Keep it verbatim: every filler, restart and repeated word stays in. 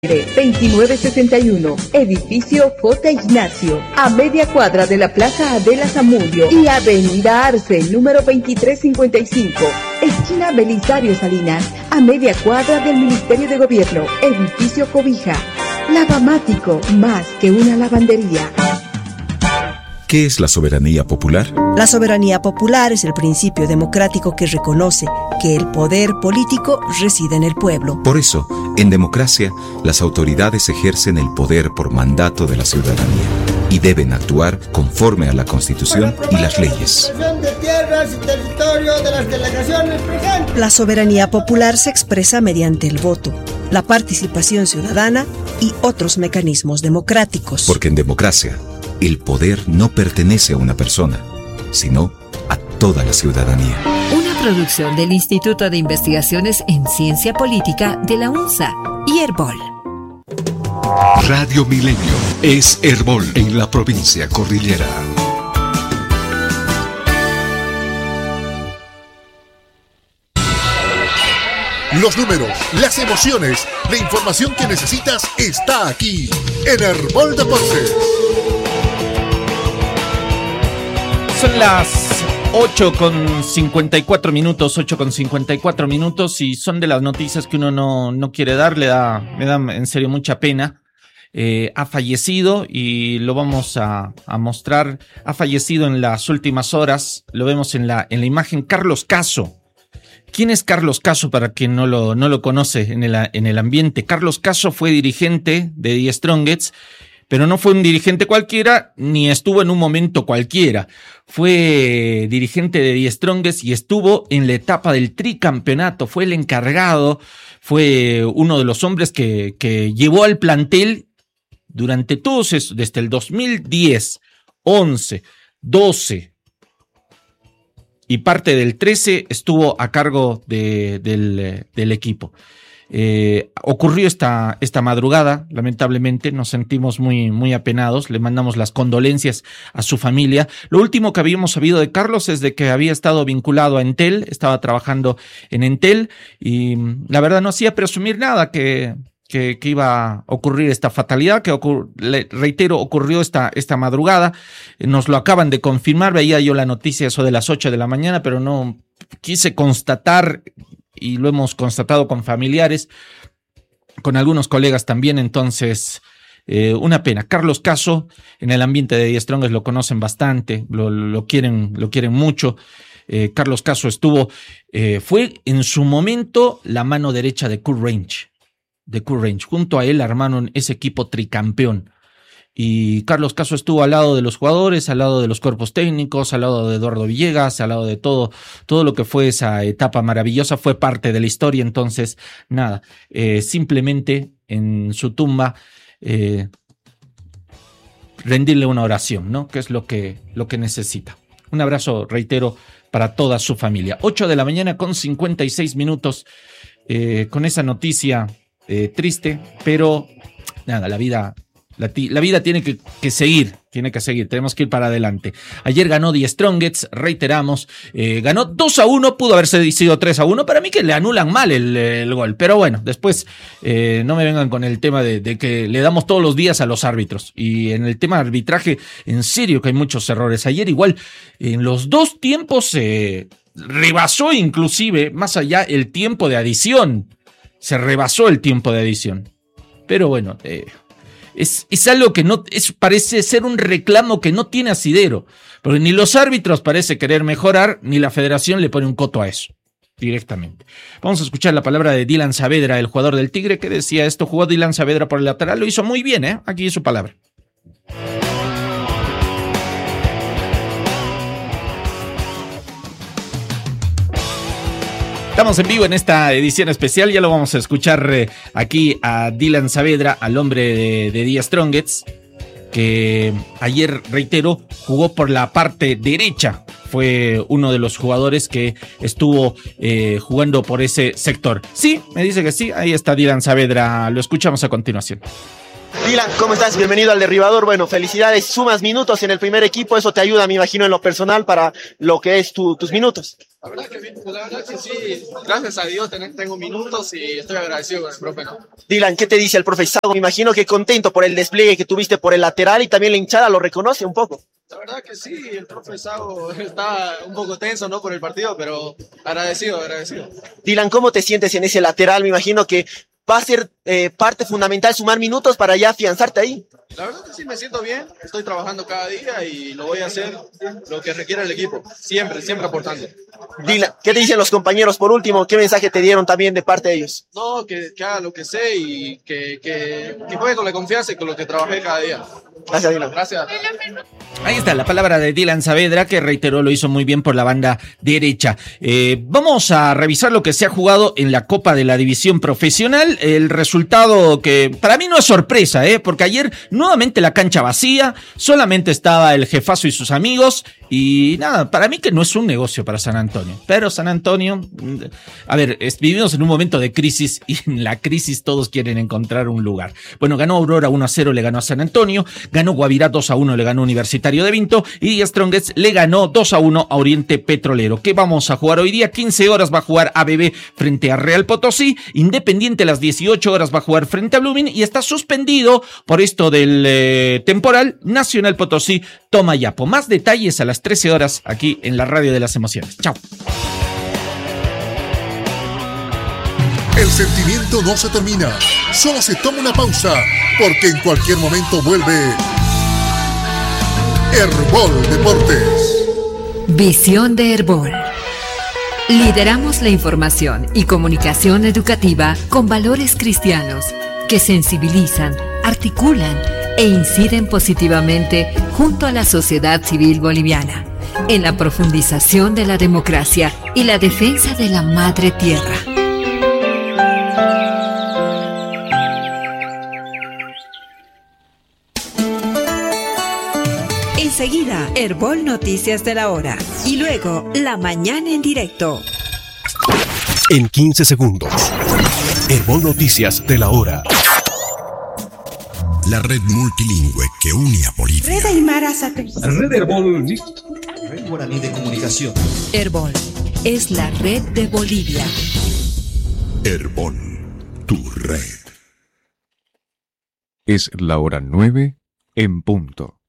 veintinueve sesenta y uno, edificio J. Ignacio, a media cuadra de la Plaza Adela Zamudio y Avenida Arce, número veintitrés cincuenta y cinco, esquina Belisario Salinas, a media cuadra del Ministerio de Gobierno, edificio Cobija. Lavamático, más que una lavandería. ¿Qué es la soberanía popular? La soberanía popular es el principio democrático que reconoce que el poder político reside en el pueblo. Por eso, en democracia, las autoridades ejercen el poder por mandato de la ciudadanía y deben actuar conforme a la Constitución y las leyes. La soberanía popular se expresa mediante el voto, la participación ciudadana y otros mecanismos democráticos. Porque en democracia, el poder no pertenece a una persona, sino a toda la ciudadanía. Una producción del Instituto de Investigaciones en Ciencia Política de la UNSA y Herbol. Radio Milenio es Herbol en la provincia Cordillera. Los números, las emociones, la información que necesitas está aquí en Herbol Deportes. Son las ocho con cincuenta y cuatro minutos, ocho con cincuenta y cuatro minutos, y son de las noticias que uno no, no quiere dar, le da, me da en serio mucha pena. Eh, ha fallecido y lo vamos a, a mostrar. Ha fallecido en las últimas horas, lo vemos en la, en la imagen, Carlos Caso. ¿Quién es Carlos Caso para quien no lo, no lo conoce en el, en el ambiente? Carlos Caso fue dirigente de The Strongest, pero no fue un dirigente cualquiera, ni estuvo en un momento cualquiera. Fue dirigente de The Strongest y estuvo en la etapa del tricampeonato. Fue el encargado, fue uno de los hombres que, que llevó al plantel durante todos esos, desde el dos mil diez, once, doce y parte del trece, estuvo a cargo de, del, del equipo. Eh, ocurrió esta, esta madrugada, lamentablemente, nos sentimos muy, muy apenados, le mandamos las condolencias a su familia. Lo último que habíamos sabido de Carlos es de que había estado vinculado a Entel, estaba trabajando en Entel y la verdad no hacía presumir nada que, que, que iba a ocurrir esta fatalidad, que ocurr, le, reitero, ocurrió esta, esta madrugada. Nos lo acaban de confirmar, veía yo la noticia eso de las ocho de la mañana, pero no quise constatar, y lo hemos constatado con familiares, con algunos colegas también, entonces eh, una pena. Carlos Caso, en el ambiente de The Strongest lo conocen bastante, lo, lo quieren, lo quieren mucho. Eh, Carlos Caso estuvo, eh, fue en su momento la mano derecha de Kurt Range, de Kurt Range, junto a él armaron ese equipo tricampeón. Y Carlos Caso estuvo al lado de los jugadores, al lado de los cuerpos técnicos, al lado de Eduardo Villegas, al lado de todo, todo lo que fue esa etapa maravillosa, fue parte de la historia. Entonces, nada, eh, simplemente en su tumba eh, rendirle una oración, ¿no? Que es lo que, lo que necesita. Un abrazo, reitero, para toda su familia. ocho de la mañana con cincuenta y seis minutos, eh, con esa noticia eh, triste, pero nada, la vida... La, la vida tiene que, que seguir, tiene que seguir, tenemos que ir para adelante. Ayer ganó The Strongest, reiteramos, eh, ganó dos a uno, pudo haberse sido tres a uno, para mí que le anulan mal el, el gol, pero bueno, después eh, no me vengan con el tema de, de que le damos todos los días a los árbitros, y en el tema de arbitraje, en serio que hay muchos errores. Ayer igual, en los dos tiempos se eh, rebasó inclusive, más allá, el tiempo de adición, se rebasó el tiempo de adición, pero bueno, eh, Es, es algo que no es, parece ser un reclamo que no tiene asidero, porque ni los árbitros parece querer mejorar, ni la federación le pone un coto a eso directamente. Vamos a escuchar la palabra de Dylan Saavedra, el jugador del Tigre, que decía esto. Jugó Dylan Saavedra por el lateral, lo hizo muy bien, ¿eh? Aquí es su palabra. Estamos en vivo en esta edición especial, ya lo vamos a escuchar eh, aquí a Dylan Saavedra, al hombre de, de The Strongest, que ayer, reitero, jugó por la parte derecha. Fue uno de los jugadores que estuvo eh, jugando por ese sector. Sí, me dice que sí, ahí está Dylan Saavedra, lo escuchamos a continuación. Dylan, ¿cómo estás? Bienvenido al Derribador. Bueno, felicidades, sumas minutos en el primer equipo, eso te ayuda, me imagino, en lo personal para lo que es tu, tus minutos. La verdad, que, la verdad que sí, gracias a Dios tengo minutos y estoy agradecido con el profe, ¿no? Dylan, ¿qué te dice el profe Sago? Me imagino que contento por el despliegue que tuviste por el lateral y también la hinchada lo reconoce un poco. La verdad que sí, el profe Sago está un poco tenso, ¿no? Por el partido, pero agradecido, agradecido. Dylan, ¿cómo te sientes en ese lateral? Me imagino que va a ser eh, parte fundamental sumar minutos para ya afianzarte ahí. La verdad que sí, me siento bien, estoy trabajando cada día y lo voy a hacer lo que requiera el equipo, siempre, siempre aportando. Dylan, ¿qué te dicen los compañeros por último? ¿Qué mensaje te dieron también de parte de ellos? No, que, que haga lo que sé y que, que, que juegue con la confianza y con lo que trabajé cada día. Gracias, Dylan. Gracias. Ahí está la palabra de Dylan Saavedra, que reiteró lo hizo muy bien por la banda derecha. Eh, vamos a revisar lo que se ha jugado en la Copa de la División Profesional. El resultado que para mí no es sorpresa, eh, porque ayer nuevamente la cancha vacía, solamente estaba el jefazo y sus amigos. Y nada, para mí que no es un negocio para San Antonio. Pero San Antonio, a ver, es, vivimos en un momento de crisis y en la crisis todos quieren encontrar un lugar. Bueno, ganó Aurora uno a cero, le ganó a San Antonio. Ganó Guavirá dos a uno, le ganó Universitario de Vinto. Y Strongest le ganó dos a uno a Oriente Petrolero. ¿Qué vamos a jugar hoy día? quince horas va a jugar A B B frente a Real Potosí. Independiente a las dieciocho horas va a jugar frente a Blooming. Y está suspendido por esto del eh, temporal Nacional Potosí Tomayapo. Más detalles a las trece horas aquí en la Radio de las Emociones. Chao. El sentimiento no se termina, solo se toma una pausa, porque en cualquier momento vuelve Herbol Deportes. Visión de Herbol. Lideramos la información y comunicación educativa con valores cristianos que sensibilizan, articulan e inciden positivamente junto a la sociedad civil boliviana en la profundización de la democracia y la defensa de la madre tierra. Enseguida, Herbol Noticias de la Hora. Y luego, La Mañana en Directo. En quince segundos, Herbol Noticias de la Hora. La red multilingüe que une a Bolivia. Red Aymara Satélite. Red Herbol. Red Guaraní de Comunicación. Herbol es la red de Bolivia. Herbol, tu red. Es la hora nueve en punto.